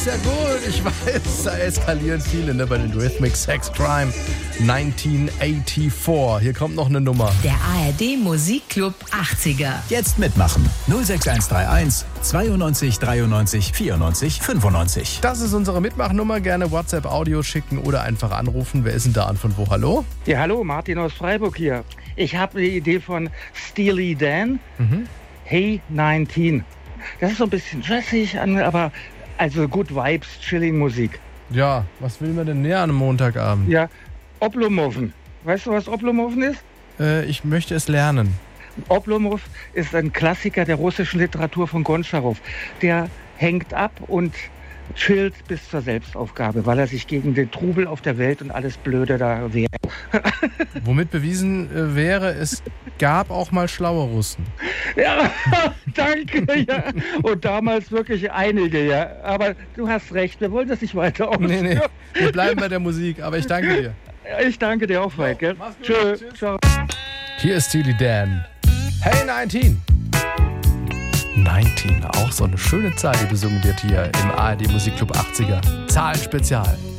ist ja gut. Ich weiß, da eskalieren viele bei den Rhythmic Sex Crime 1984. Hier kommt noch eine Nummer. Der ARD Musikclub 80er. Jetzt mitmachen. 06131 92 93 94 95. Das ist unsere Mitmachnummer. Gerne WhatsApp-Audio schicken oder einfach anrufen. Wer ist denn da und von wo? Hallo? Ja, hallo, Martin aus Freiburg hier. Ich habe eine Idee von Steely Dan. Hey 19. Das ist so ein bisschen jazzig, aber also Good Vibes, Chilling Musik. Ja, was will man denn näher an einem Montagabend? Ja, Oblomov. Weißt du, was Oblomov ist? Ich möchte es lernen. Oblomov ist ein Klassiker der russischen Literatur von Gontscharow. Der hängt ab und chillt bis zur Selbstaufgabe, weil er sich gegen den Trubel auf der Welt und alles Blöde da wehrt. Womit bewiesen wäre, es gab auch mal schlaue Russen. Ja, danke, ja. Und damals wirklich einige, ja. Aber du hast recht, wir wollen das nicht weiter ausführen. Nee, wir bleiben bei der Musik, aber ich danke dir. Ich danke dir auch, Mike. Gell? Tschüss. Ciao. Hier ist Steely Dan. Hey 19. 19, auch so eine schöne Zahl, die besungen wird hier im ARD Musikclub 80er. Zahlenspezial.